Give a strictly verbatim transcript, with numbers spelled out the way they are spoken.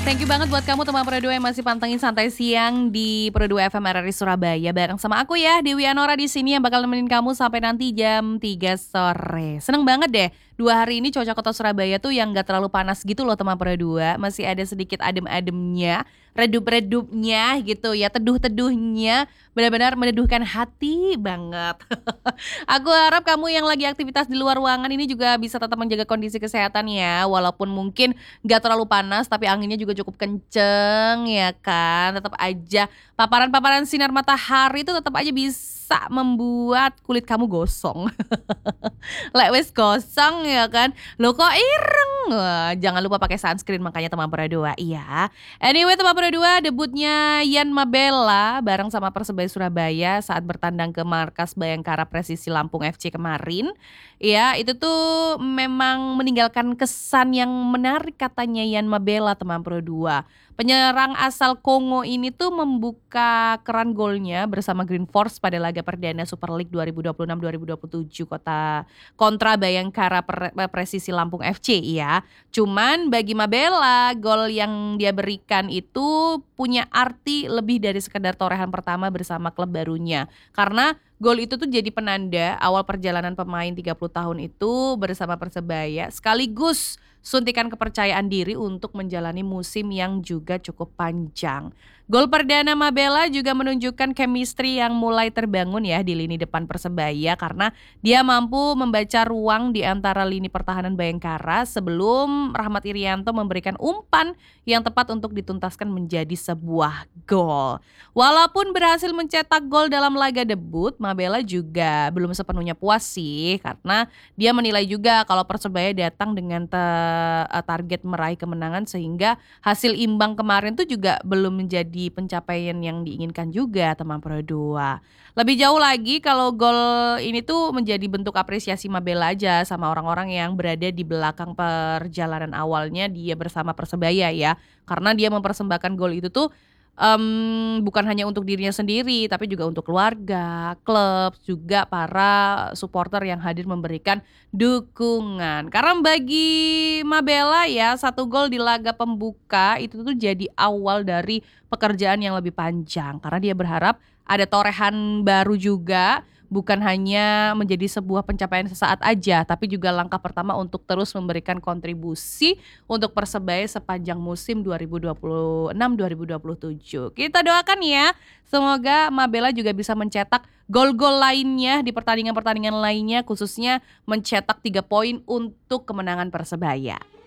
Thank you banget buat kamu teman Pro dua yang masih pantengin Santai Siang di Pro dua F M R R I Surabaya bareng sama aku ya, Dewi Anora di sini yang bakal nemenin kamu sampai nanti jam tiga sore. Seneng banget deh, dua hari ini cuaca kota Surabaya tuh yang gak terlalu panas gitu loh teman Pro dua, masih ada sedikit adem-ademnya, redup-redupnya gitu ya, teduh-teduhnya, benar-benar meneduhkan hati banget. Aku harap kamu yang lagi aktivitas di luar ruangan ini juga bisa tetap menjaga kondisi kesehatan ya, walaupun mungkin gak terlalu panas tapi anginnya juga cukup kenceng ya kan. Tetap aja paparan-paparan sinar matahari itu tetap aja bisa membuat kulit kamu gosong. Lek wis gosong ya kan, lo kok ireng. Wah, jangan lupa pakai sunscreen makanya teman Pro dua iya. Anyway teman Pro dua, debutnya Yan Mabella bareng sama Persebaya Surabaya saat bertandang ke markas Bayangkara Presisi Lampung F C kemarin. Ya, itu tuh memang meninggalkan kesan yang menarik katanya Yan Mabella teman Pro dua. Penyerang asal Kongo ini tuh membuka keran golnya bersama Green Force pada laga perdana Super League dua ribu dua puluh enam dua ribu dua puluh tujuh kota kontra Bayangkara Presisi Lampung F C ya. Cuman bagi Mabella gol yang dia berikan itu punya arti lebih dari sekedar torehan pertama bersama klub barunya. Karena gol itu tuh jadi penanda awal perjalanan pemain tiga puluh tahun itu bersama Persebaya sekaligus suntikan kepercayaan diri untuk menjalani musim yang juga cukup panjang. Gol perdana Mabella juga menunjukkan chemistry yang mulai terbangun ya di lini depan Persebaya karena dia mampu membaca ruang di antara lini pertahanan Bayangkara sebelum Rahmat Irianto memberikan umpan yang tepat untuk dituntaskan menjadi sebuah gol. Walaupun berhasil mencetak gol dalam laga debut, Mabella juga belum sepenuhnya puas sih karena dia menilai juga kalau Persebaya datang dengan te- target meraih kemenangan sehingga hasil imbang kemarin tuh juga belum menjadi pencapaian yang diinginkan juga teman Pro dua. Lebih jauh lagi kalau gol ini tuh menjadi bentuk apresiasi Mabella aja sama orang-orang yang berada di belakang perjalanan awalnya dia bersama Persebaya ya. Karena dia mempersembahkan gol itu tuh Um, bukan hanya untuk dirinya sendiri tapi juga untuk keluarga, klub, juga para supporter yang hadir memberikan dukungan. Karena bagi Mabella ya satu gol di laga pembuka itu tuh jadi awal dari pekerjaan yang lebih panjang. Karena dia berharap ada torehan baru juga. Bukan hanya menjadi sebuah pencapaian sesaat aja, tapi juga langkah pertama untuk terus memberikan kontribusi untuk Persebaya sepanjang musim dua ribu dua puluh enam dua ribu dua puluh tujuh. Kita doakan ya, semoga Mabella juga bisa mencetak gol-gol lainnya di pertandingan-pertandingan lainnya, khususnya mencetak tiga poin untuk kemenangan Persebaya.